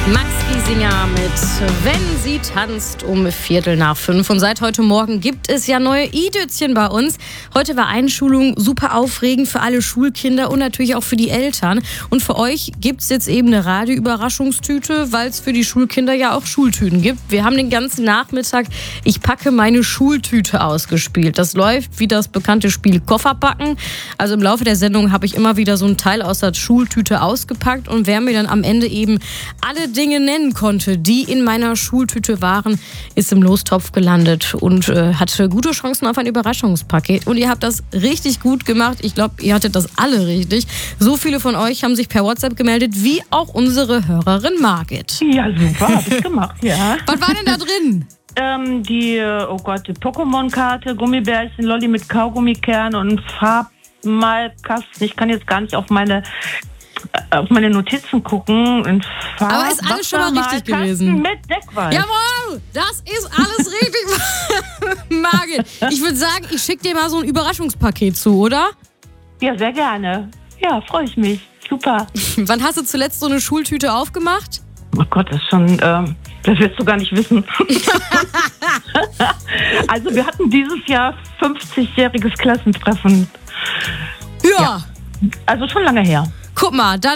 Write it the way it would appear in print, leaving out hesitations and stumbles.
Max Giesinger mit Wenn sie tanzt um 4:45. Und seit heute Morgen gibt es ja neue i-Dötzchen bei uns. Heute war Einschulung super aufregend für alle Schulkinder und natürlich auch für die Eltern. Und für euch gibt es jetzt eben eine Radio-Überraschungstüte, weil es für die Schulkinder ja auch Schultüten gibt. Wir haben den ganzen Nachmittag Ich packe meine Schultüte ausgespielt. Das läuft wie das bekannte Spiel Kofferpacken. Also im Laufe der Sendung habe ich immer wieder so ein Teil aus der Schultüte ausgepackt und wer mir dann am Ende eben alle Dinge nennen konnte, die in meiner Schultüte waren, ist im Lostopf gelandet und hatte gute Chancen auf ein Überraschungspaket. Und ihr habt das richtig gut gemacht. Ich glaube, ihr hattet das alle richtig. So viele von euch haben sich per WhatsApp gemeldet, wie auch unsere Hörerin Margit. Ja, super, hab ich gemacht, ja. Was war denn da drin? Die Pokémon-Karte, Gummibärchen, Lolli mit Kaugummikern und Farbmalkasten. Ich kann jetzt gar nicht auf meine Notizen gucken. Aber ist alles schon mal richtig gewesen. Mit Deckweiß. Jawohl, das ist alles richtig. Margit, ich würde sagen, ich schicke dir mal so ein Überraschungspaket zu, oder? Ja, sehr gerne. Ja, freue ich mich. Super. Wann hast du zuletzt so eine Schultüte aufgemacht? Oh Gott, das ist schon, das wirst du gar nicht wissen. Also wir hatten dieses Jahr 50-jähriges Klassentreffen. Ja. Also schon lange her. Guck mal, dann